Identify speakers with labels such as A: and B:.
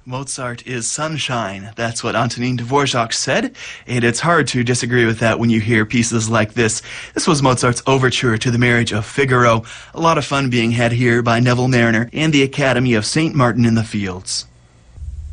A: Mozart is sunshine. That's what Antonin Dvorak said, and it's hard to disagree with that when you hear pieces like this. This was Mozart's overture to the Marriage of Figaro. A lot of fun being had here by Neville Marriner and the Academy of St. Martin in the Fields.